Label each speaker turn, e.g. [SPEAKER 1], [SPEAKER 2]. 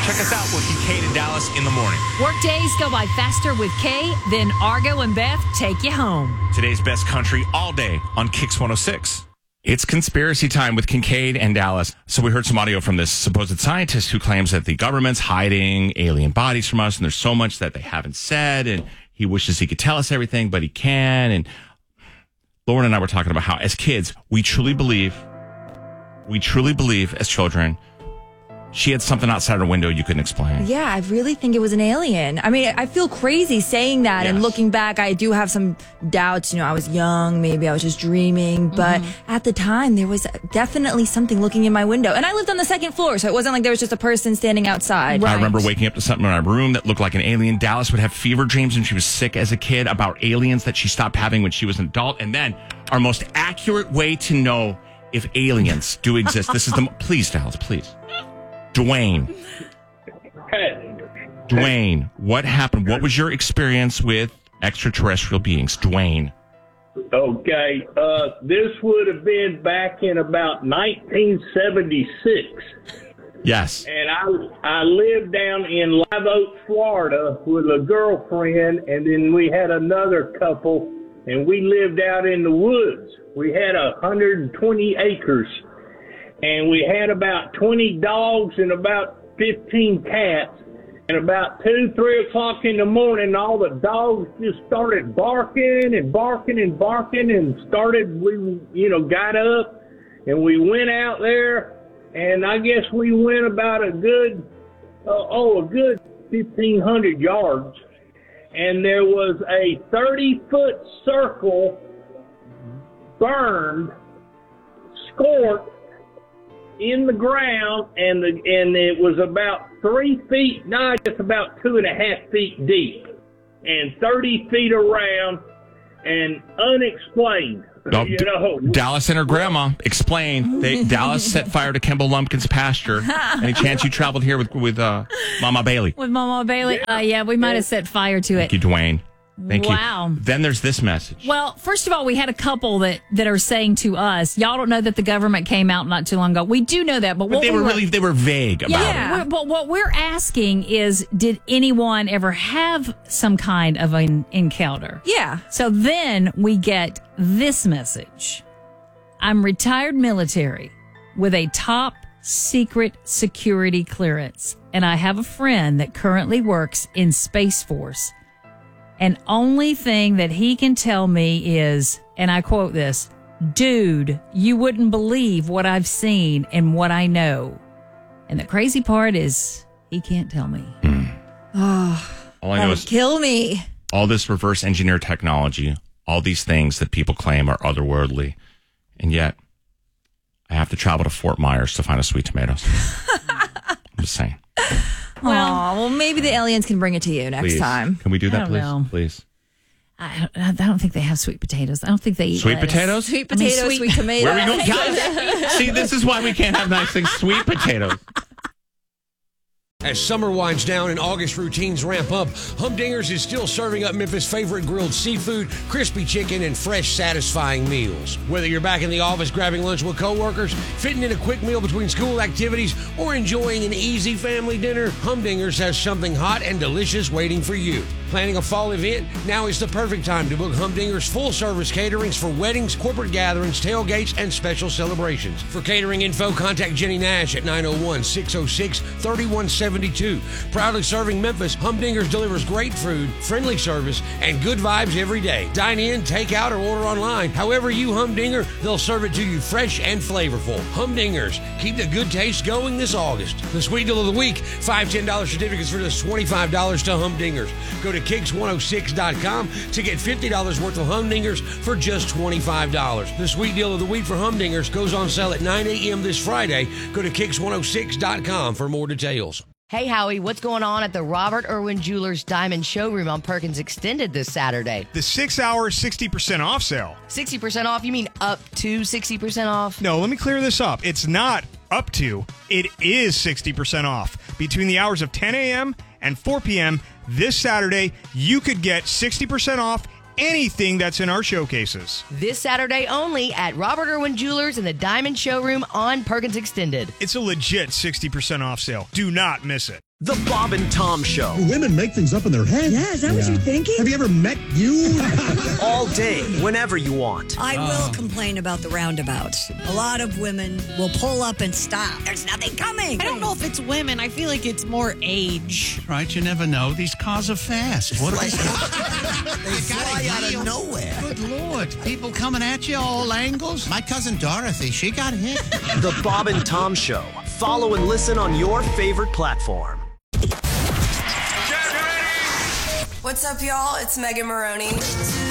[SPEAKER 1] Check us out with Kincaid and Dallas in the morning.
[SPEAKER 2] Work days go by faster with Kay, then Argo and Beth take you home.
[SPEAKER 1] Today's best country all day on Kix 106. It's conspiracy time with Kincaid and Dallas. So we heard some audio from this supposed scientist who claims that the government's hiding alien bodies from us, and there's so much that they haven't said, and he wishes he could tell us everything, but he can. And Lauren and I were talking about how, as kids, we truly believe as children, she had something outside her window you couldn't explain.
[SPEAKER 3] Yeah, I really think it was an alien. I mean, I feel crazy saying that, and looking back, I do have some doubts. I was young, maybe I was just dreaming, but at the time, there was definitely something looking in my window. And I lived on the second floor, so it wasn't like there was just a person standing outside.
[SPEAKER 1] Right. I remember waking up to something in our room that looked like an alien. Dallas would have fever dreams when she was sick as a kid about aliens that she stopped having when she was an adult. And then our most accurate way to know if aliens do exist, this is please, Dallas, please. Dwayne, what happened? What was your experience with extraterrestrial beings? Dwayne.
[SPEAKER 4] Okay, this would have been back in about 1976.
[SPEAKER 1] Yes.
[SPEAKER 4] And I lived down in Live Oak, Florida with a girlfriend, and then we had another couple, and we lived out in the woods. We had 120 acres. And we had about 20 dogs and about 15 cats. And about 2, 3 o'clock in the morning, all the dogs just started barking and barking and barking and we got up and we went out there. And I guess we went about a good 1,500 yards. And there was a 30-foot circle burned, scorched, in the ground, and it was about 3 feet, just about 2.5 feet deep, and 30 feet around, and unexplained.
[SPEAKER 1] Dallas and her grandma explained. Dallas set fire to Kimball Lumpkin's pasture. Any chance you traveled here with Mama Bailey?
[SPEAKER 2] With Mama Bailey? Yeah, we might have set fire to it.
[SPEAKER 1] Thank you, Dwayne. Thank you.
[SPEAKER 2] Wow.
[SPEAKER 1] Then there's this message.
[SPEAKER 2] Well, first of all, we had a couple that are saying to us, y'all don't know that the government came out not too long ago. We do know that, but
[SPEAKER 1] they were vague about
[SPEAKER 2] it. But what we're asking is, did anyone ever have some kind of an encounter?
[SPEAKER 3] Yeah.
[SPEAKER 2] So then we get this message. I'm retired military with a top secret security clearance, and I have a friend that currently works in Space Force. And only thing that he can tell me is, and I quote this, dude, you wouldn't believe what I've seen and what I know. And the crazy part is he can't tell me.
[SPEAKER 3] Oh,
[SPEAKER 1] all I know is
[SPEAKER 3] kill me.
[SPEAKER 1] All this reverse engineer technology, all these things that people claim are otherworldly. And yet I have to travel to Fort Myers to find a sweet tomatoes. I'm just saying.
[SPEAKER 3] Well, maybe the aliens can bring it to you next time.
[SPEAKER 1] Can we do that, please?
[SPEAKER 2] Know.
[SPEAKER 1] Please.
[SPEAKER 2] I don't think they have sweet potatoes. I don't think they eat
[SPEAKER 1] sweet
[SPEAKER 2] lettuce.
[SPEAKER 1] Potatoes.
[SPEAKER 3] Sweet potatoes, sweet tomatoes.
[SPEAKER 1] Where are we going, guys? See, this is why we can't have nice things. Sweet potatoes.
[SPEAKER 5] As summer winds down and August routines ramp up, Humdingers is still serving up Memphis' favorite grilled seafood, crispy chicken, and fresh, satisfying meals. Whether you're back in the office grabbing lunch with coworkers, fitting in a quick meal between school activities, or enjoying an easy family dinner, Humdingers has something hot and delicious waiting for you. Planning a fall event? Now is the perfect time to book Humdinger's full-service caterings for weddings, corporate gatherings, tailgates, and special celebrations. For catering info, contact Jenny Nash at 901-606-3172. Proudly serving Memphis, Humdingers delivers great food, friendly service, and good vibes every day. Dine in, take out, or order online. However you Humdinger, they'll serve it to you fresh and flavorful. Humdingers, keep the good taste going this August. The sweet deal of the week, 5 $10 certificates for just $25 to Humdingers. Go to Kix106.com to get $50 worth of Humdingers for just $25. The sweet deal of the week for Humdingers goes on sale at 9 a.m. this Friday. Go to Kix106.com for more details.
[SPEAKER 6] Hey, Howie, what's going on at the Robert Irwin Jewelers Diamond Showroom on Perkins Extended this Saturday?
[SPEAKER 7] The 6-hour 60% off sale.
[SPEAKER 6] 60% off? You mean up to 60% off?
[SPEAKER 7] No, let me clear this up. It's not up to. It is 60% off. Between the hours of 10 a.m. and 4 p.m. this Saturday, you could get 60% off anything that's in our showcases.
[SPEAKER 6] This Saturday only at Robert Irwin Jewelers in the Diamond Showroom on Perkins Extended.
[SPEAKER 7] It's a legit 60% off sale. Do not miss it.
[SPEAKER 8] The Bob and Tom Show.
[SPEAKER 9] Women make things up in their head.
[SPEAKER 10] Yeah, is that what you're thinking?
[SPEAKER 9] Have you ever met you?
[SPEAKER 8] All day, whenever you want.
[SPEAKER 10] I will complain about the roundabouts. A lot of women will pull up and stop. There's nothing coming.
[SPEAKER 11] I don't know if it's women. I feel like it's more age.
[SPEAKER 12] Right, you never know. These cars are fast. What
[SPEAKER 13] They fly out of nowhere.
[SPEAKER 12] Good Lord. People coming at you all angles. My cousin Dorothy, she got hit.
[SPEAKER 8] The Bob and Tom Show. Follow and listen on your favorite platform.
[SPEAKER 14] What's up, y'all? It's Megan Maroney.